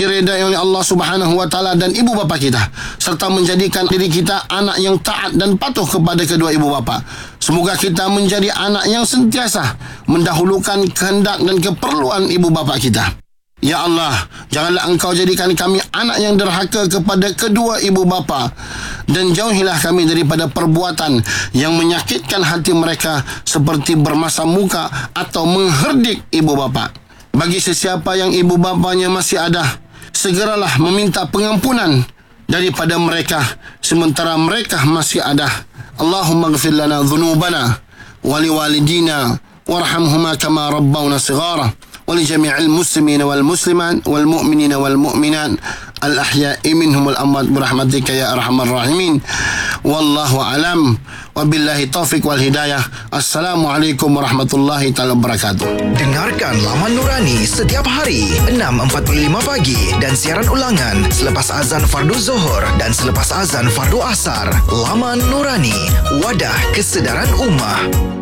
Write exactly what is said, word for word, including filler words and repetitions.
diredai oleh Allah Subhanahu wa taala dan ibu bapa kita, serta menjadikan diri kita anak yang taat dan patuh kepada kedua ibu bapa. Semoga kita menjadi anak yang sentiasa mendahulukan kehendak dan keperluan ibu bapa kita. Ya Allah, janganlah Engkau jadikan kami anak yang derhaka kepada kedua ibu bapa, dan jauhilah kami daripada perbuatan yang menyakitkan hati mereka seperti bermasam muka atau mengherdik ibu bapa. Bagi sesiapa yang ibu bapanya masih ada, segeralah meminta pengampunan daripada mereka sementara mereka masih ada. Allahumma ghfir lana dhunubana wa liwalidina warhamhuma kama rabbawna sighara wa li jami'il muslimina wal muslimat wal mu'minina wal mu'minat al ahya'i minhum wal amwat birahmatika ya arhamar rahimin. Wallahu alam, wabillahi taufiq wal hidayah. Assalamualaikum warahmatullahi taala wabarakatuh. Dengarkan Laman Nurani setiap hari enam empat puluh lima pagi dan siaran ulangan selepas azan fardu Zuhur dan selepas azan fardu Asar. Laman Nurani, wadah kesedaran ummah.